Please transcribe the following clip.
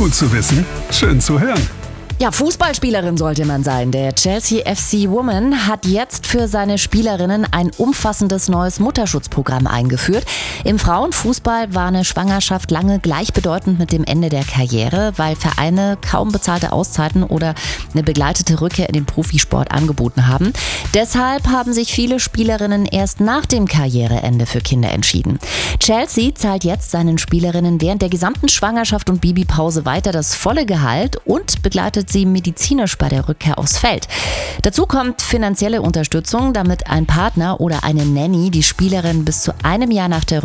Gut zu wissen, schön zu hören. Ja, Fußballspielerin sollte man sein. Der Chelsea FC Women hat jetzt für seine Spielerinnen ein umfassendes neues Mutterschutzprogramm eingeführt. Im Frauenfußball war eine Schwangerschaft lange gleichbedeutend mit dem Ende der Karriere, weil Vereine kaum bezahlte Auszeiten oder eine begleitete Rückkehr in den Profisport angeboten haben. Deshalb haben sich viele Spielerinnen erst nach dem Karriereende für Kinder entschieden. Chelsea zahlt jetzt seinen Spielerinnen während der gesamten Schwangerschaft und Babypause weiter das volle Gehalt und begleitet sie medizinisch bei der Rückkehr aufs Feld. Dazu kommt finanzielle Unterstützung, damit ein Partner oder eine Nanny die Spielerin bis zu einem Jahr nach der